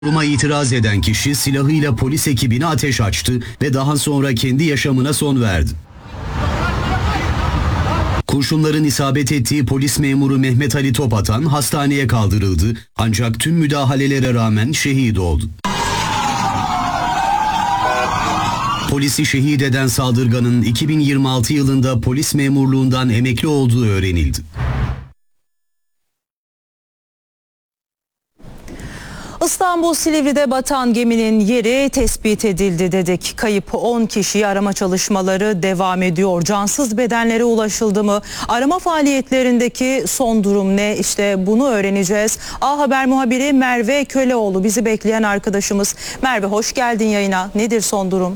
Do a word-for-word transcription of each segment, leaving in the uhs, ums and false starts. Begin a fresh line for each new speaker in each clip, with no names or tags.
Duruma itiraz eden kişi silahıyla polis ekibine ateş açtı ve daha sonra kendi yaşamına son verdi. Kurşunların isabet ettiği polis memuru Mehmet Ali Topatan hastaneye kaldırıldı ancak tüm müdahalelere rağmen şehit oldu. Polisi şehit eden saldırganın iki bin yirmi altı yılında polis memurluğundan emekli olduğu öğrenildi.
İstanbul Silivri'de batan geminin yeri tespit edildi dedik. Kayıp on kişiyi arama çalışmaları devam ediyor. Cansız bedenlere ulaşıldı mı? Arama faaliyetlerindeki son durum ne? İşte bunu öğreneceğiz. A Haber muhabiri Merve Köleoğlu bizi bekleyen arkadaşımız. Merve, hoş geldin yayına. Nedir son durum?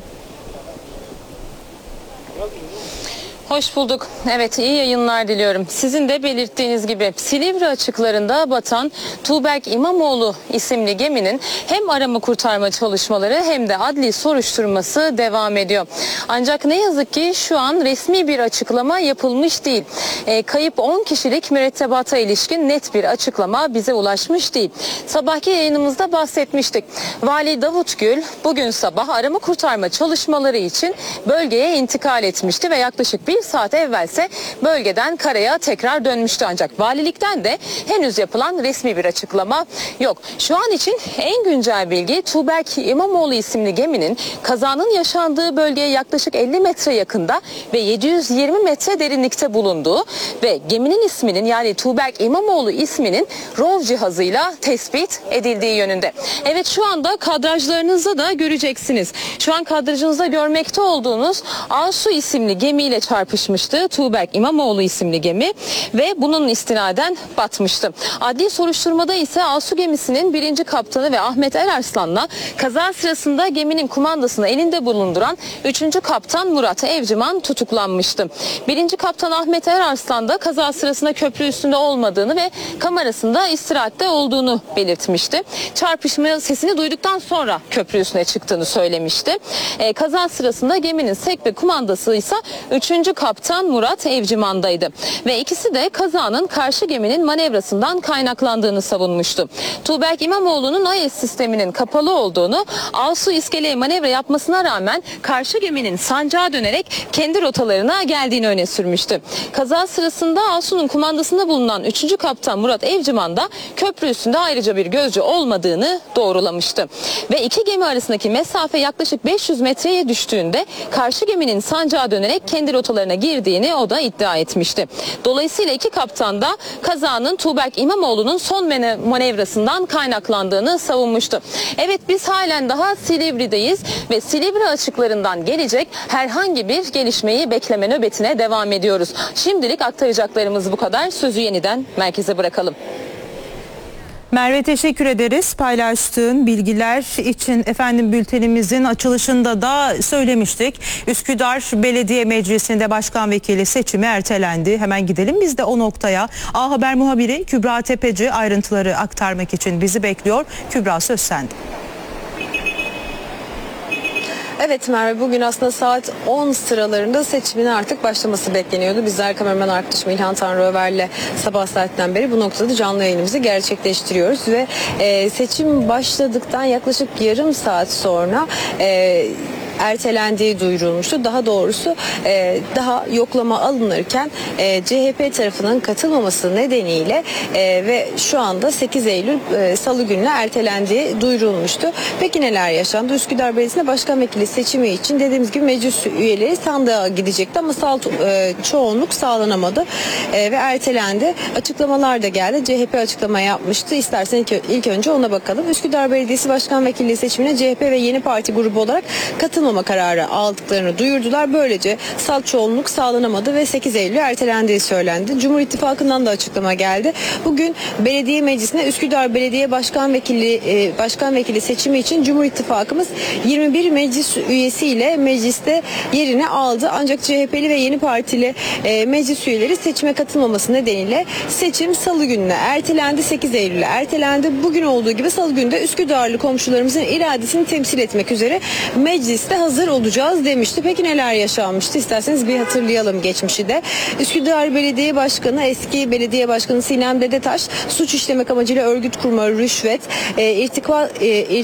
Hoş bulduk. Evet, iyi yayınlar diliyorum. Sizin de belirttiğiniz gibi Silivri açıklarında batan Tuğberk İmamoğlu isimli geminin hem arama kurtarma çalışmaları hem de adli soruşturması devam ediyor. Ancak ne yazık ki şu an resmi bir açıklama yapılmış değil. E, kayıp on kişilik mürettebata ilişkin net bir açıklama bize ulaşmış değil. Sabahki yayınımızda bahsetmiştik. Vali Davut Gül bugün sabah arama kurtarma çalışmaları için bölgeye intikal etmişti ve yaklaşık bir Bir saat evvelse bölgeden karaya tekrar dönmüştü, ancak valilikten de henüz yapılan resmi bir açıklama yok. Şu an için en güncel bilgi Tuğberk İmamoğlu isimli geminin kazanın yaşandığı bölgeye yaklaşık elli metre yakında ve yedi yüz yirmi metre derinlikte bulunduğu ve geminin isminin, yani Tuğberk İmamoğlu isminin ROV cihazıyla tespit edildiği yönünde. Evet, şu anda kadrajlarınızda da göreceksiniz. Şu an kadrajınızda görmekte olduğunuz Asu isimli gemiyle çarpışmıştı Tuğberk İmamoğlu isimli gemi ve bunun istinaden batmıştı. Adli soruşturmada ise Asu gemisinin birinci kaptanı ve Ahmet Erarslan'la kaza sırasında geminin kumandasını elinde bulunduran üçüncü kaptan Murat Evciman tutuklanmıştı. Birinci kaptan Ahmet Erarslan da kaza sırasında köprü üstünde olmadığını ve kamerasında istirahatte olduğunu belirtmişti. Çarpışma sesini duyduktan sonra köprü üstüne çıktığını söylemişti. E, kaza sırasında geminin sek ve kumandası ise üçüncü kaptan Murat Evciman'daydı ve ikisi de kazanın karşı geminin manevrasından kaynaklandığını savunmuştu. Tuğberk İmamoğlu'nun A E S sisteminin kapalı olduğunu, Asu iskeleye manevra yapmasına rağmen karşı geminin sancağa dönerek kendi rotalarına geldiğini öne sürmüştü. Kaza sırasında Asu'nun kumandasında bulunan üçüncü kaptan Murat Evciman da köprü üstünde ayrıca bir gözcü olmadığını doğrulamıştı. Ve iki gemi arasındaki mesafe yaklaşık beş yüz metreye düştüğünde karşı geminin sancağa dönerek kendi rotalarına girdiğini o da iddia etmişti. Dolayısıyla iki kaptan da kazanın Tuğberk İmamoğlu'nun son manevrasından kaynaklandığını savunmuştu. Evet, biz halen daha Silivri'deyiz ve Silivri açıklarından gelecek herhangi bir gelişmeyi bekleme nöbetine devam ediyoruz. Şimdilik aktaracaklarımız bu kadar. Sözü yeniden merkeze bırakalım.
Merve, teşekkür ederiz paylaştığın bilgiler için. Efendim, bültenimizin açılışında da söylemiştik. Üsküdar Belediye Meclisi'nde başkan vekili seçimi ertelendi. Hemen gidelim biz de o noktaya. A Haber muhabiri Kübra Tepeci ayrıntıları aktarmak için bizi bekliyor. Kübra, söz sende.
Evet Merve, bugün aslında saat on sıralarında seçimin artık başlaması bekleniyordu. Bizler kameraman arkadaşım İlhan Tanrıöver'le sabah saatten beri bu noktada canlı yayınımızı gerçekleştiriyoruz ve e, seçim başladıktan yaklaşık yarım saat sonra e, ertelendiği duyurulmuştu. Daha doğrusu e, daha yoklama alınırken e, C H P tarafının katılmaması nedeniyle e, ve şu anda sekiz Eylül e, Salı gününe ertelendiği duyurulmuştu. Peki neler yaşandı? Üsküdar Belediyesi'nde başkan vekili seçimi için dediğimiz gibi meclis üyeleri sandığa gidecekti ama salt, e, çoğunluk sağlanamadı e, ve ertelendi. Açıklamalar da geldi. C H P açıklama yapmıştı. İstersen ilk, ilk önce ona bakalım. Üsküdar Belediyesi başkan vekili seçimine C H P ve Yeni Parti grubu olarak katılmadı kararı aldıklarını duyurdular. Böylece salt çoğunluk sağlanamadı ve sekiz Eylül ertelendiği söylendi. Cumhur İttifakı'ndan da açıklama geldi. Bugün belediye meclisine Üsküdar Belediye Başkan Vekili e, Başkan Vekili seçimi için Cumhur İttifakımız yirmi bir meclis üyesiyle mecliste yerini aldı. Ancak C H P'li ve Yeni Partili e, meclis üyeleri seçime katılmaması nedeniyle seçim Salı gününe ertelendi. sekiz Eylül'e ertelendi. Bugün olduğu gibi Salı günü de Üsküdarlı komşularımızın iradesini temsil etmek üzere mecliste ve hazır olacağız demişti. Peki neler yaşanmıştı? İsterseniz bir hatırlayalım geçmişi de. Üsküdar Belediye Başkanı, eski belediye başkanı Sinem Dedetaş suç işlemek amacıyla örgüt kurma, rüşvet, e, irtikal, e,